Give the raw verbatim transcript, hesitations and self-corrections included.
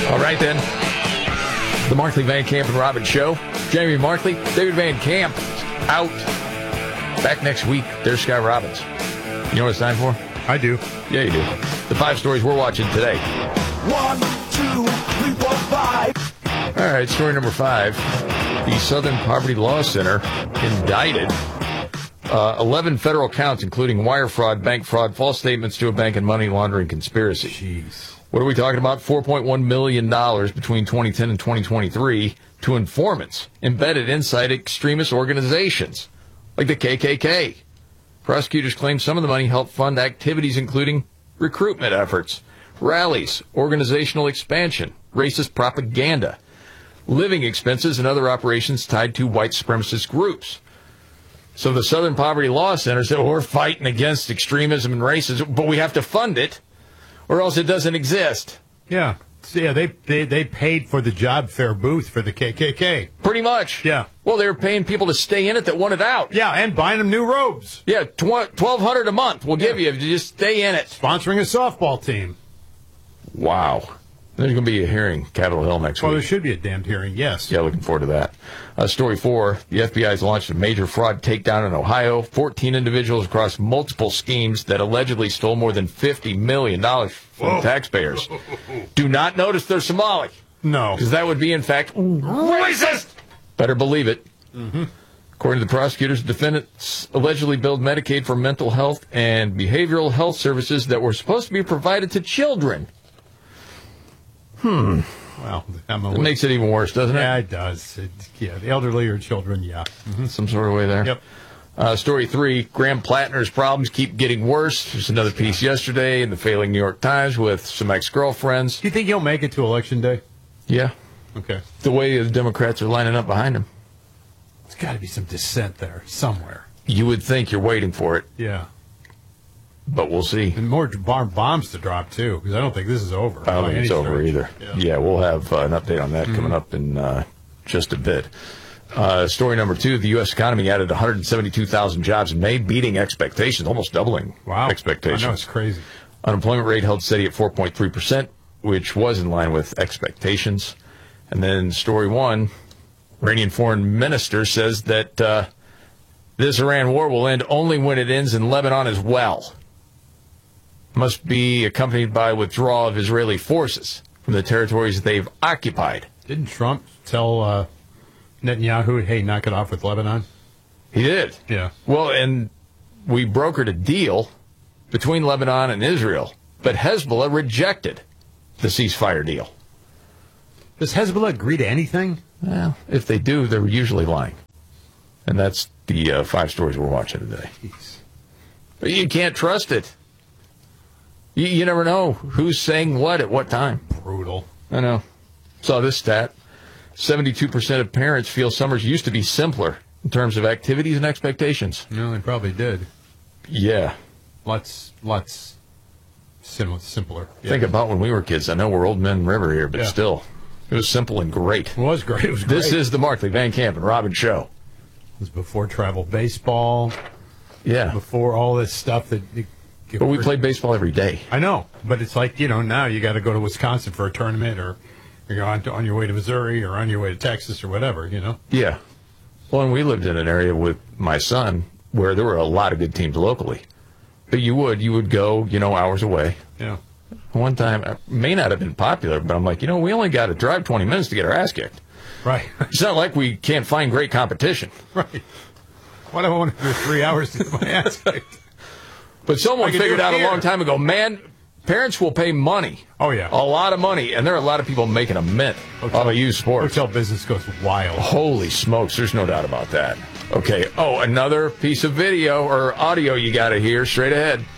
All right, then. The Markley, Van Camp, and Robbins Show. Jamie Markley, David Van Camp, out. Back next week. There's Sky Robbins. You know what it's time for? I do. Yeah, you do. The five stories we're watching today. One, two, three, four, five. All right, story number five. The Southern Poverty Law Center indicted uh, eleven federal counts, including wire fraud, bank fraud, false statements to a bank, and money laundering conspiracy. Jeez. What are we talking about? four point one million dollars between twenty ten and twenty twenty-three to informants embedded inside extremist organizations like the K K K. Prosecutors claim some of the money helped fund activities including recruitment efforts, rallies, organizational expansion, racist propaganda, living expenses, and other operations tied to white supremacist groups. So the Southern Poverty Law Center said, well, we're fighting against extremism and racism, but we have to fund it, or else it doesn't exist. Yeah. So, yeah, they, they they paid for the job fair booth for the K K K. Pretty much. Yeah. Well, they were paying people to stay in it that wanted out. Yeah, and buying them new robes. Yeah, twelve hundred dollars a month we'll give you if you just stay in it. Sponsoring a softball team. Wow. There's going to be a hearing, Capitol Hill, next Well, week. there should be a damned hearing, yes. Yeah, looking forward to that. Uh, story four, the F B I has launched a major fraud takedown in Ohio. fourteen individuals across multiple schemes that allegedly stole more than fifty million dollars from Whoa. taxpayers. Do not notice they're Somali, No. because that would be, in fact, racist. Better believe it. Mm-hmm. According to the prosecutors, the defendants allegedly billed Medicaid for mental health and behavioral health services that were supposed to be provided to children. Hmm. Well, I'm a It makes it even worse, doesn't it? Yeah, it does. It, yeah, the elderly or children, yeah. Mm-hmm. Some sort of way there. Yep. Uh, story three, Graham Plattner's problems keep getting worse. There's another piece yesterday in the failing New York Times with some ex-girlfriends. Do you think he'll make it to Election Day? Yeah. Okay. The way the Democrats are lining up behind him. There's got to be some dissent there somewhere. You would think you're waiting for it, Yeah. but we'll see. And more bar- bombs to drop, too, because I don't think this is over. I don't by think it's any over stretch. either. Yeah. Yeah, we'll have uh, an update on that mm-hmm. coming up in uh, just a bit. Uh, story number two, the U S economy added one hundred seventy-two thousand jobs in May, beating expectations, almost doubling Wow. expectations. I know, it's crazy. Unemployment rate held steady at four point three percent, which was in line with expectations. And then story one, Iranian foreign minister says that uh, this Iran war will end only when it ends in Lebanon as well. Must be accompanied by withdrawal of Israeli forces from the territories they've occupied. Didn't Trump tell uh, Netanyahu, hey, knock it off with Lebanon? He did. Yeah. Well, and we brokered a deal between Lebanon and Israel, but Hezbollah rejected the ceasefire deal. Does Hezbollah agree to anything? Well, if they do, they're usually lying. And that's the uh, five stories we're watching today. Jeez. But you can't trust it. You, you never know who's saying what at what time. Brutal. I know. Saw this stat. seventy-two percent of parents feel summers used to be simpler in terms of activities and expectations. No, they probably did. Yeah. Lots, lots sim- simpler. Yeah. Think about when we were kids. I know we're old men river here, but Yeah. still, it was simple and great. It was great. It was great. This is the Markley, Van Camp, and Robbins Show. It was before travel baseball, Yeah. before all this stuff that... You, But we played baseball every day. I know, but it's like, you know, now you got to go to Wisconsin for a tournament, or you're on, to, on your way to Missouri, or on your way to Texas, or whatever, you know? Yeah. Well, and we lived in an area with my son where there were a lot of good teams locally. But you would, you would go, you know, hours away. Yeah. One time, it may not have been popular, but I'm like, you know, we only got to drive twenty minutes to get our ass kicked. Right. It's not like we can't find great competition. Right. Why do I want to do three hours to get my ass kicked? But someone I can figured do it out a here. long time ago, man, parents will pay money. Oh, yeah. A lot of money. And there are a lot of people making a mint off of youth sports. Hotel business goes wild. Holy smokes, there's no doubt about that. Okay. Oh, another piece of video or audio you got to hear straight ahead.